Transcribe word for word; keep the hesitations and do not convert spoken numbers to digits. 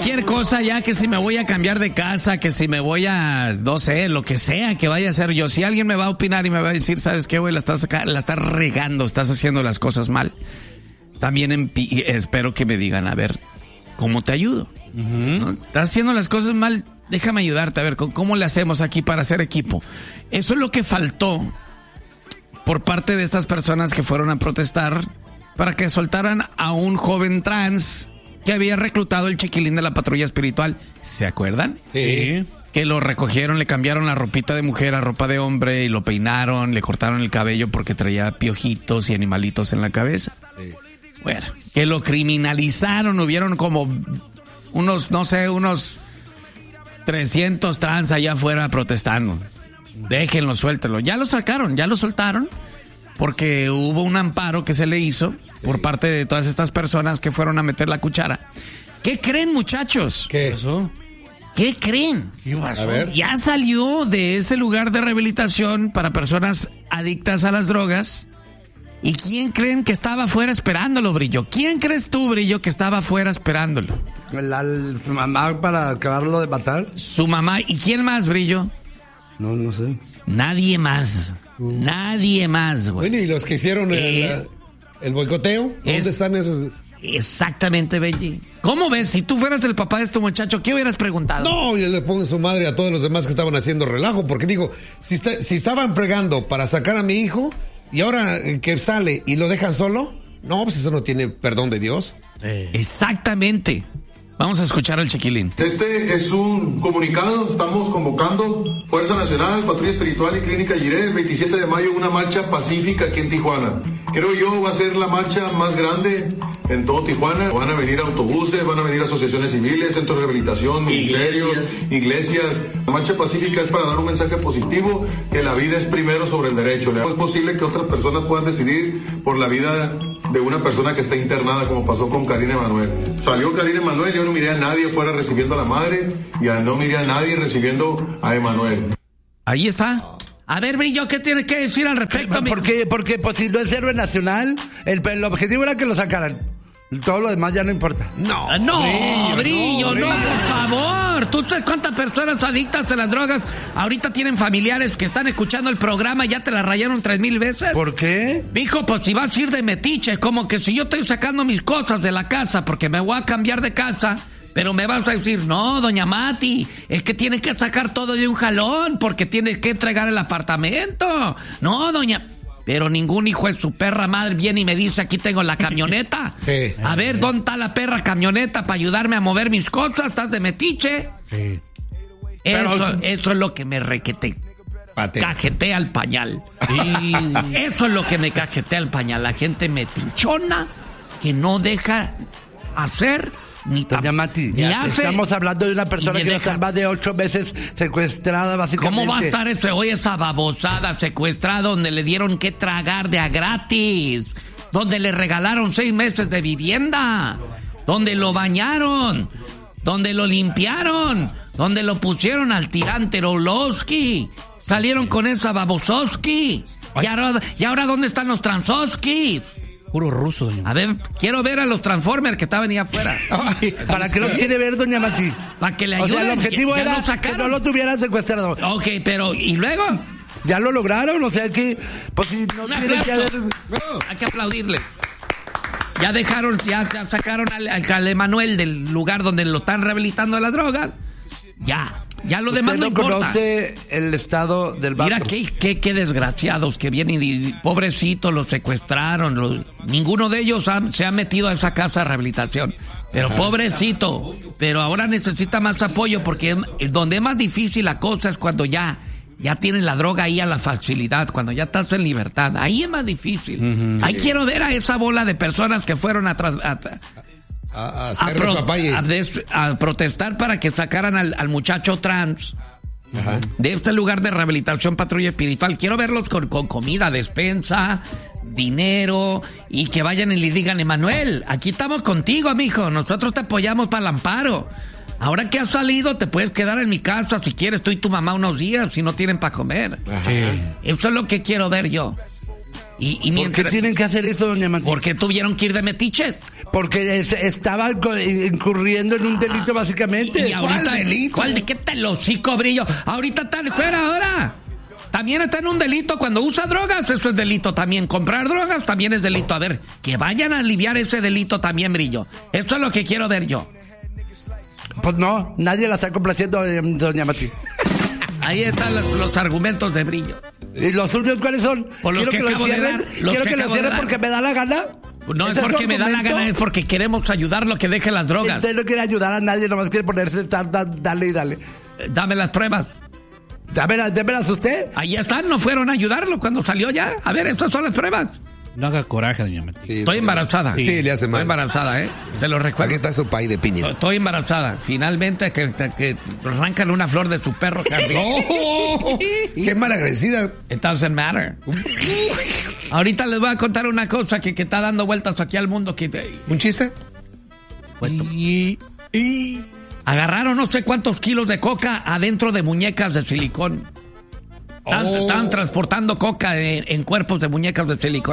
cualquier cosa ya, que si me voy a cambiar de casa, que si me voy a, no sé, lo que sea que vaya a hacer yo. Si alguien me va a opinar y me va a decir, ¿sabes qué, güey? La estás, la estás regando, estás haciendo las cosas mal. También empi- espero que me digan, a ver, ¿cómo te ayudo? Uh-huh. ¿No? Estás haciendo las cosas mal, déjame ayudarte, a ver, ¿cómo le hacemos aquí para hacer equipo? Eso es lo que faltó por parte de estas personas que fueron a protestar para que soltaran a un joven trans que había reclutado el chiquilín de la patrulla espiritual. ¿Se acuerdan? Sí. Que lo recogieron, le cambiaron la ropita de mujer a ropa de hombre y lo peinaron, le cortaron el cabello porque traía piojitos y animalitos en la cabeza. Sí. Bueno, que lo criminalizaron, hubieron como unos, no sé, unos trescientos trans allá afuera protestando. Déjenlo, suéltelo. Ya lo sacaron, ya lo soltaron, porque hubo un amparo que se le hizo sí. por parte de todas estas personas que fueron a meter la cuchara. ¿Qué creen, muchachos? ¿Qué pasó? ¿Qué creen? ¿Qué pasó? A ver. Ya salió de ese lugar de rehabilitación para personas adictas a las drogas. ¿Y quién creen que estaba afuera esperándolo, Brillo? ¿Quién crees tú, Brillo, que estaba afuera esperándolo? La, la, su mamá para acabarlo de matar. Su mamá. ¿Y quién más, Brillo? No, no sé. Nadie más. Uh. Nadie más, güey. Bueno, ¿y los que hicieron el, eh, el boicoteo? ¿Dónde es, están esos? Exactamente, Benji. ¿Cómo ves? Si tú fueras el papá de este muchacho, ¿qué hubieras preguntado? No, yo le pongo su madre a todos los demás que estaban haciendo relajo, porque digo, si, está, si estaban fregando para sacar a mi hijo y ahora que sale y lo dejan solo, no, pues eso no tiene perdón de Dios. Eh. Exactamente. Vamos a escuchar al chiquilín. Este es un comunicado, estamos convocando Fuerza Nacional, Patrulla Espiritual y Clínica Jiré, el veintisiete de mayo, una marcha pacífica aquí en Tijuana. Creo yo va a ser la marcha más grande en todo Tijuana. Van a venir autobuses, van a venir asociaciones civiles, centros de rehabilitación, ministerios, iglesias. iglesias. La marcha pacífica es para dar un mensaje positivo, que la vida es primero sobre el derecho. No es posible que otras personas puedan decidir por la vida de una persona que está internada, como pasó con Karina Emanuel. Salió Karina Emanuel, yo no miré a nadie fuera recibiendo a la madre y no miré a nadie recibiendo a Emanuel. Ahí está. A ver, Brillo, ¿qué tienes que decir al respecto? Porque, porque pues, si no es héroe nacional, el, el objetivo era que lo sacaran. Todo lo demás ya no importa. No, no, Brillo, Brillo, no, no, por favor. ¿Tú sabes cuántas personas adictas a las drogas ahorita tienen familiares que están escuchando el programa y ya te la rayaron tres mil veces? ¿Por qué? Hijo, pues si vas a ir de metiche, como que si yo estoy sacando mis cosas de la casa porque me voy a cambiar de casa, pero me vas a decir, no, doña Mati, es que tiene que sacar todo de un jalón porque tiene que entregar el apartamento. No, doña... Pero ningún hijo de su perra madre viene y me dice, aquí tengo la camioneta. Sí. A ver, ¿dónde está la perra camioneta para ayudarme a mover mis cosas? ¿Estás de metiche? Sí. Eso, Pero... eso es lo que me requete. Pate. Cajetea el pañal. Sí. Eso es lo que me cajetea el pañal. La gente metichona que no deja hacer... Ni Doña Mati, ni hace, estamos hablando de una persona que está más de ocho meses secuestrada, básicamente. ¿Cómo va a estar ese hoy esa babosada secuestrada donde le dieron que tragar de a gratis? Donde le regalaron seis meses de vivienda, donde lo bañaron, donde lo limpiaron, donde lo pusieron al tirante Orlovsky, salieron con esa babososki. Y ahora, y ahora ¿dónde están los Transoskis? Puro ruso, doña. A ver, quiero ver a los Transformers que estaban ahí afuera. Ay, ¿para qué los quiere ver, doña Mati? Para que le ayuden. O sea, el objetivo ya, ya era que no lo tuvieran secuestrado. Ok, pero ¿y luego? Ya lo lograron, o sea que... Pues si no tienen que haber... Hay que aplaudirle. Ya dejaron, ya, ya sacaron al, al Emanuel del lugar donde lo están rehabilitando de la droga. Ya. Ya lo demás no, no importa. Conoce el estado del vato. Mira qué, qué, qué desgraciados que vienen y pobrecito los secuestraron. Los, ninguno de ellos ha, se ha metido a esa casa de rehabilitación. Pero ajá, pobrecito. Pero ahora necesita más apoyo porque donde es más difícil la cosa es cuando ya, ya tienes la droga ahí a la facilidad, cuando ya estás en libertad. Ahí es más difícil. Uh-huh. Ahí quiero ver a esa bola de personas que fueron atrás. A, A, a, a, pro, a, des, a protestar para que sacaran al, al muchacho trans. Ajá. De este lugar de rehabilitación Patrulla Espiritual. Quiero verlos con, con comida, despensa, dinero, y que vayan y le digan, Emanuel, aquí estamos contigo, amigo, nosotros te apoyamos para el amparo. Ahora que has salido, te puedes quedar en mi casa si quieres, tú y tu mamá unos días, si no tienen para comer. Ajá. Eso es lo que quiero ver yo. Y, y mientras, ¿por qué tienen que hacer eso, doña Mati? Porque tuvieron que ir de metiches. Porque es, estaba incurriendo en un delito básicamente. Y ahorita, ¿Cuál delito? ¿Cuál de qué te lo hocico, Brillo? Ahorita están fuera ahora. También está en un delito cuando usa drogas, eso es delito también. Comprar drogas también es delito. A ver, que vayan a aliviar ese delito también, Brillo. Eso es lo que quiero ver yo. Pues no, nadie la está complaciendo, doña Mati. Ahí están los, los argumentos de Brillo. ¿Y los suyos cuáles son? Por los quiero que que, lo acabo de cierren, dar, los quiero que que lo acabo de cierren dar. porque me da la gana. No es ¿Ese porque su me da la argumento? gana, es porque queremos ayudarlo a que deje las drogas. Usted no quiere ayudar a nadie, nomás quiere ponerse, da- da- dale y dale. Dame las pruebas. Dámelas, démelas usted. Ahí están, no fueron a ayudarlo cuando salió ya. A ver, estas son las pruebas. No haga coraje, doña Mati. Sí, Estoy embarazada. Sí, le hace mal. Estoy embarazada, ¿eh? Se lo Aquí recuerdo. está su pay de piña. Estoy embarazada. Finalmente que, que arrancan una flor de su perro, Carly. ¡Oh! ¡Qué malagradecida! It doesn't matter. Ahorita les voy a contar una cosa que, que está dando vueltas aquí al mundo. Que te- ¿Un chiste? y, y agarraron no sé cuántos kilos de coca adentro de muñecas de silicón. Están, Oh. están transportando coca en, en cuerpos de muñecas de silicón.